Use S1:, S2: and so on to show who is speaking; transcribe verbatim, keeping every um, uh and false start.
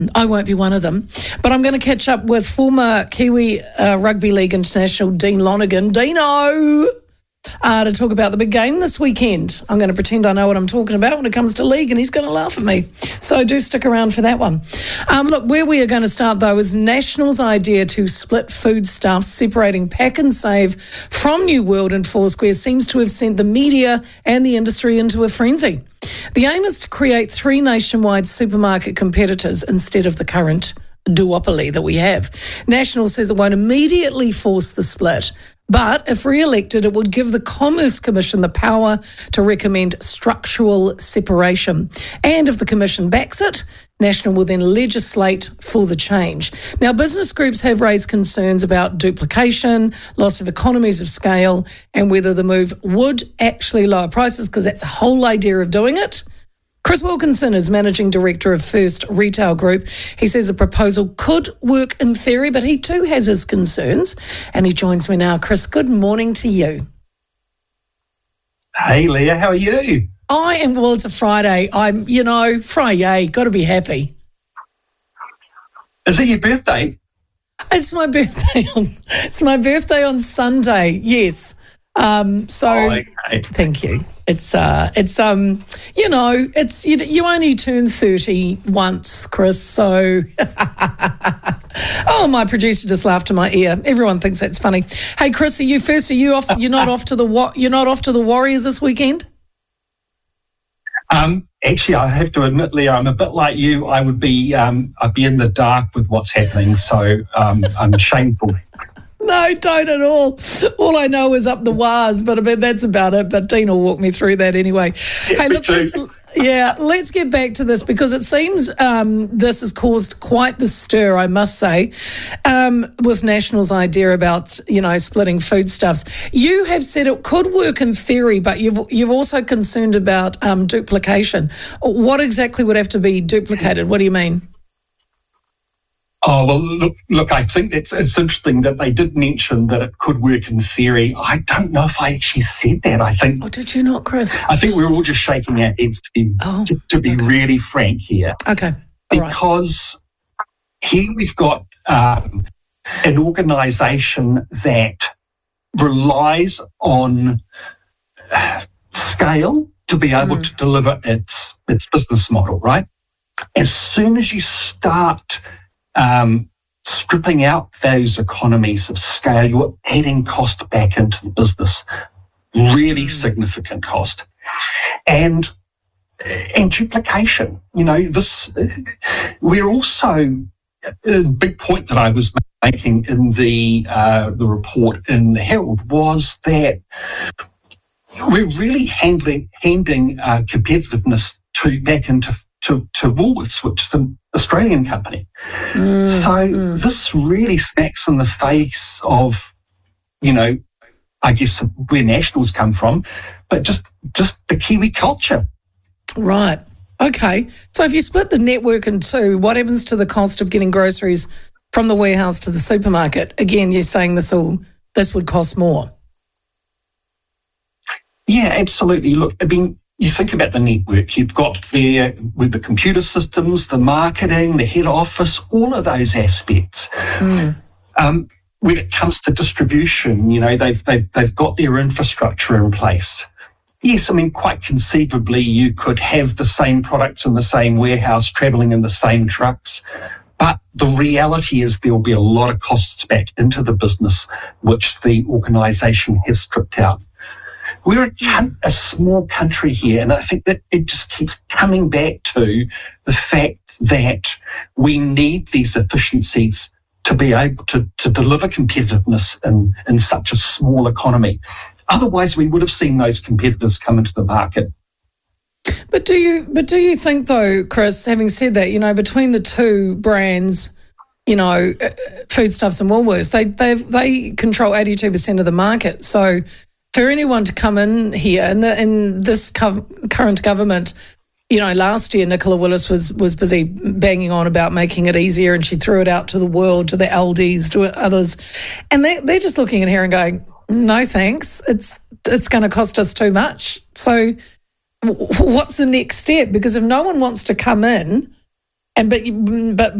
S1: I won't be one of them. But I'm going to catch up with former Kiwi uh, Rugby League International Dean Lonergan. Dino! Uh, to talk about the big game this weekend. I'm going to pretend I know what I'm talking about when it comes to league, and he's going to laugh at me. So do stick around for that one. Um, look, where we are going to start, though, is National's idea to split foodstuffs, separating Pack and Save from New World and Foursquare, seems to have sent the media and the industry into a frenzy. The aim is to create three nationwide supermarket competitors instead of the current duopoly that we have. National says it won't immediately force the split, but if re-elected, it would give the Commerce Commission the power to recommend structural separation. And if the Commission backs it, National will then legislate for the change. Now, business groups have raised concerns about duplication, loss of economies of scale, and whether the move would actually lower prices, because that's the whole idea of doing it. Chris Wilkinson is Managing Director of First Retail Group. He says the proposal could work in theory, but he too has his concerns. And he joins me now. Chris, good morning to you.
S2: Hey, Leah, how are you?
S1: I am, well, it's a Friday. I'm, you know, Friday, got to be happy.
S2: Is it your birthday?
S1: It's my birthday on, it's my birthday on Sunday, yes. Um, so,
S2: oh, okay.
S1: Thank you. It's uh, it's um, you know, it's you, you only turn thirty once, Chris. So, oh, my producer just laughed in my ear. Everyone thinks that's funny. Hey, Chris, are you first? Are you off? You're not off to the what? You're not off to the Warriors this weekend?
S2: Um, actually, I have to admit, Leah, I'm a bit like you. I would be, um, I'd be in the dark with what's happening. So, um, I'm shameful.
S1: No, don't at all. All I know is up the wires, but I mean, that's about it. But Dean will walk me through that anyway.
S2: Yeah,
S1: hey, look, let's, yeah, let's get back to this because it seems um, this has caused quite the stir, I must say, um, with National's idea about, you know, splitting foodstuffs. You have said it could work in theory, but you've you've also concerned about um, duplication. What exactly would have to be duplicated? What do you mean?
S2: Oh, well, look, look, I think it's, it's interesting that they did mention that it could work in theory. I don't know if I actually said that. I think...
S1: Oh, did you not, Chris?
S2: I think we're all just shaking our heads, to be,
S1: oh,
S2: to, to be
S1: okay.
S2: really frank here.
S1: Okay, all
S2: Because right. here we've got um, an organisation that relies on uh, scale to be able mm. to deliver its its business model, right? As soon as you start... Um, stripping out those economies of scale, you're adding cost back into the business, really significant cost, and and duplication. You know, this. We're also a big point that I was making in the uh, the report in the Herald was that we're really handling handing uh, competitiveness to back into to to Woolworths, which is an Australian company. Mm, so mm. this really smacks in the face of, you know, I guess where Nationals come from, but just just the Kiwi culture.
S1: Right. Okay. So if you split the network in two, what happens to the cost of getting groceries from the warehouse to the supermarket? Again, you're saying this all this would cost more.
S2: Yeah, absolutely. Look, I mean, you think about the network, you've got there with the computer systems, the marketing, the head office, all of those aspects. Mm. Um, when it comes to distribution, you know, they've, they've, they've got their infrastructure in place. Yes, I mean, quite conceivably, you could have the same products in the same warehouse, travelling in the same trucks. But the reality is there will be a lot of costs back into the business, which the organisation has stripped out. We're a, a small country here, and I think that it just keeps coming back to the fact that we need these efficiencies to be able to, to deliver competitiveness in, in such a small economy. Otherwise, we would have seen those competitors come into the market.
S1: But do you but do you think, though, Chris, having said that, you know, between the two brands, you know, Foodstuffs and Woolworths, they they they control eighty-two percent of the market. So for anyone to come in here, in, the, in this co- current government, you know, last year Nicola Willis was was busy banging on about making it easier, and she threw it out to the world, to the L Ds, to others. And they, they're just looking at her and going, no thanks, it's it's going to cost us too much. So what's the next step? Because if no one wants to come in, And but but